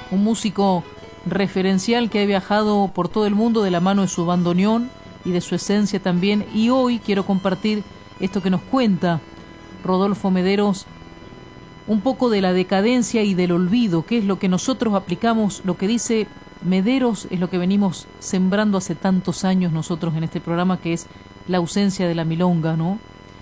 un músico referencial que ha viajado por todo el mundo de la mano de su bandoneón y de su esencia también, y hoy quiero compartir esto que nos cuenta Rodolfo Mederos, un poco de la decadencia y del olvido, que es lo que nosotros aplicamos. Lo que dice Mederos es lo que venimos sembrando hace tantos años nosotros en este programa, que es la ausencia de la milonga, ¿no?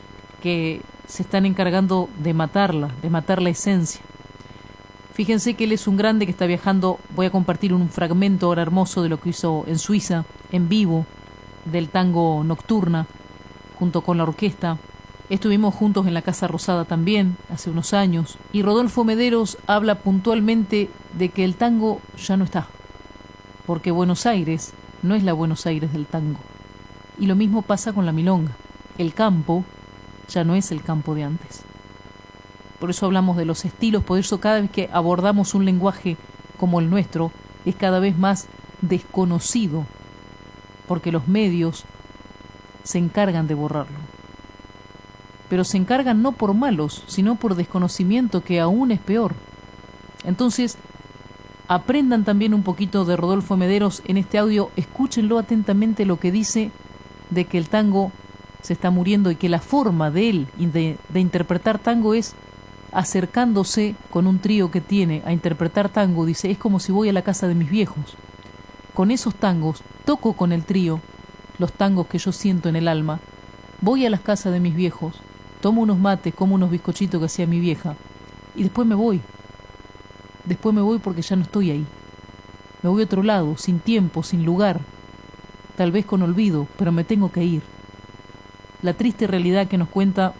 Que se están encargando de matar la esencia. Fíjense que él es un grande que está viajando. Voy a compartir un fragmento ahora hermoso de lo que hizo en Suiza, en vivo, del tango Nocturna, junto con la orquesta. Estuvimos juntos en la Casa Rosada también, hace unos años, y Rodolfo Mederos habla puntualmente de que el tango ya no está, porque Buenos Aires no es la Buenos Aires del tango. Y lo mismo pasa con la milonga. El campo ya no es el campo de antes. Por eso hablamos de los estilos, por eso cada vez que abordamos un lenguaje como el nuestro, es cada vez más desconocido, porque los medios se encargan de borrarlo. Pero se encargan no por malos, sino por desconocimiento, que aún es peor. Entonces, aprendan también un poquito de Rodolfo Mederos en este audio, escúchenlo atentamente lo que dice de que el tango se está muriendo y que la forma de él de interpretar tango es acercándose con un trío que tiene a interpretar tango. Dice, es como si voy a la casa de mis viejos. Con esos tangos, toco con el trío los tangos que yo siento en el alma, voy a las casas de mis viejos, tomo unos mates, como unos bizcochitos que hacía mi vieja, y después me voy. Después me voy porque ya no estoy ahí. Me voy a otro lado, sin tiempo, sin lugar, tal vez con olvido, pero me tengo que ir. La triste realidad que nos cuenta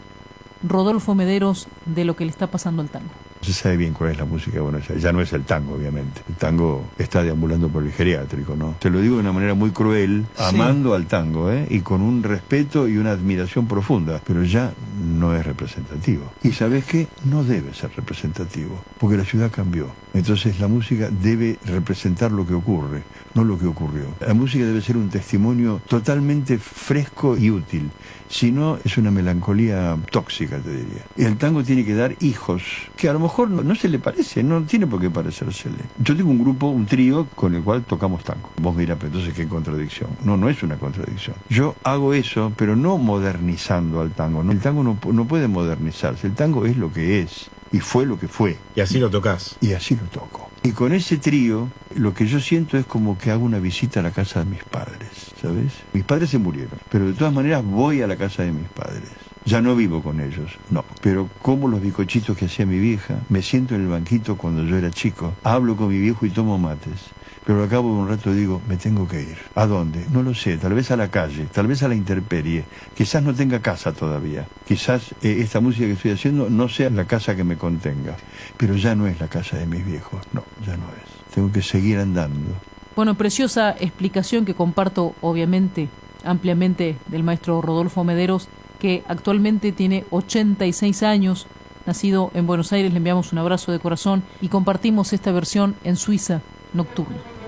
Rodolfo Mederos de lo que le está pasando al tango. Se sabe bien cuál es la música de Buenos Aires. Ya no es el tango, obviamente. El tango está deambulando por el geriátrico, ¿no? Te lo digo de una manera muy cruel, sí, amando al tango, y con un respeto y una admiración profunda, pero ya no es representativo. Y ¿sabes qué? No debe ser representativo, porque la ciudad cambió. Entonces la música debe representar lo que ocurre, no lo que ocurrió. La música debe ser un testimonio totalmente fresco y útil. Si no, es una melancolía tóxica, te diría. Y el tango tiene que dar hijos, que a lo mejor no se le parece, no tiene por qué parecérsele. Yo tengo un grupo, un trío, con el cual tocamos tango. Vos mirá, pero entonces qué contradicción. No es una contradicción. Yo hago eso, pero no modernizando al tango. ¿No? El tango no puede modernizarse. El tango es lo que es, y fue lo que fue. Y así lo tocas. Y así lo toco. Y con ese trío, lo que yo siento es como que hago una visita a la casa de mis padres, ¿sabes? Mis padres se murieron, pero de todas maneras voy a la casa de mis padres. Ya no vivo con ellos, no. Pero como los bizcochitos que hacía mi vieja, me siento en el banquito cuando yo era chico, hablo con mi viejo y tomo mates. Pero al cabo de un rato digo, me tengo que ir. ¿A dónde? No lo sé, tal vez a la calle, tal vez a la intemperie. Quizás no tenga casa todavía. Quizás esta música que estoy haciendo no sea la casa que me contenga. Pero ya no es la casa de mis viejos, no, ya no es. Tengo que seguir andando. Bueno, preciosa explicación que comparto, obviamente, ampliamente, del maestro Rodolfo Mederos, que actualmente tiene 86 años, nacido en Buenos Aires. Le enviamos un abrazo de corazón y compartimos esta versión en Suiza, Nocturna.